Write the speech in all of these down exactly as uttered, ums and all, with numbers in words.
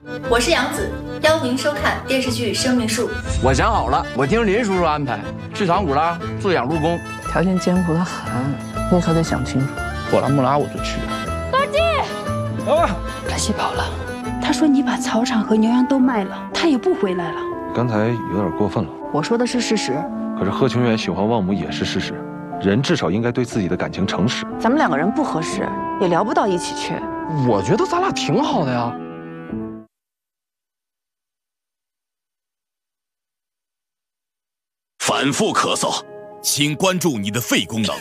我是杨子，邀您收看电视剧《生命树》。 我想好了，我听林叔叔安排，去长谷拉做养鹿工， 条件艰苦的很，你可得想清楚。 货拉木拉我就去。 高进， 啊， 他洗跑了。他说你把草场和牛羊都卖了，他也不回来了。 刚才有点过分了。 我说的是事实。 可是贺清远喜欢旺母也是事实，人至少应该对自己的感情诚实。 咱们两个人不合适，也聊不到一起去。 我觉得咱俩挺好的呀。 反复咳嗽，请关注你的肺功能。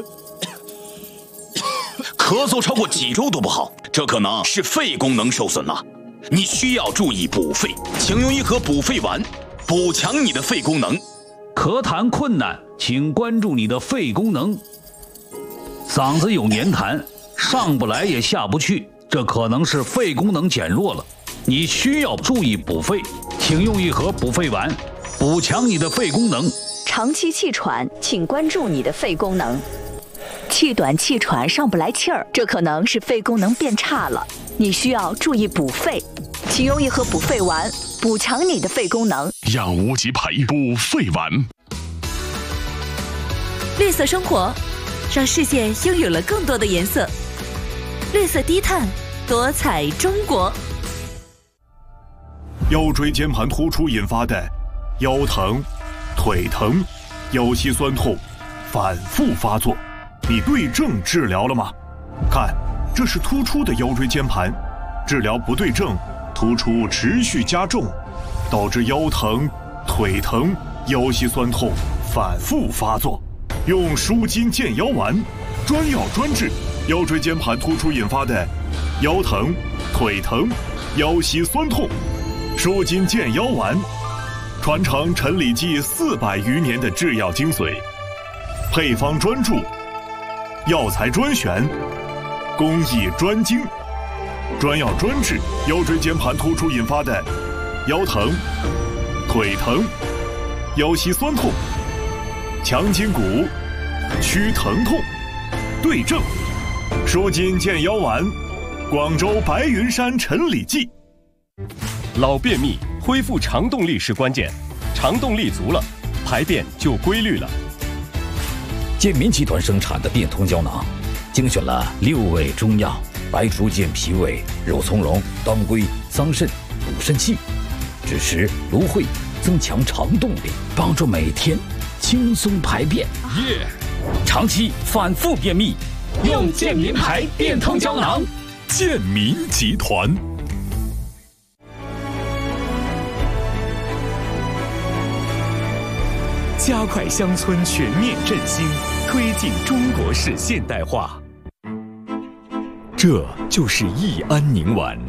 咳嗽超过几周都不好，这可能是肺功能受损了。你需要注意补肺，请用一盒补肺丸，补强你的肺功能。 咳痰困难，请关注你的肺功能。嗓子有黏痰，上不来也下不去，这可能是肺功能减弱了。你需要注意补肺，请用一盒补肺丸，补强你的肺功能。 长期气喘，请关注你的肺功能。气短气喘上不来气儿，这可能是肺功能变差了，你需要注意补肺，请用一盒补肺丸，补强你的肺功能。 让无极牌补肺丸。 绿色生活，让世界拥有了更多的颜色。绿色低碳，多彩中国。 腰椎间盘突出引发的腰疼、腿疼、腰膝酸痛反复发作，你对症治疗了吗？看，这是突出的腰椎间盘，治疗不对症，突出持续加重，导致腰疼、腿疼、腰膝酸痛反复发作。用舒筋健腰丸，专药专治腰椎间盘突出引发的腰疼、腿疼、腰膝酸痛。舒筋健腰丸，传承陈李济四百余年的制药精髓，配方专注，药材专选，工艺专精，专药专治腰椎间盘突出引发的腰疼、腿疼、腰膝酸痛，强筋骨，祛疼痛，对症。舒筋健腰丸，广州白云山陈李济。 老便秘，恢复肠动力是关键，肠动力足了，排便就规律了。 健民集团生产的变通胶囊，精选了六味中药，白术健脾胃、肉苁蓉、当归、桑葚、补肾气，支持芦荟，增强肠动力，帮助每天轻松排便。 耶！ 长期反复便秘， 用健民牌变通胶囊。健民集团。 加快乡村全面振兴，推进中国式现代化。这就是益安宁丸。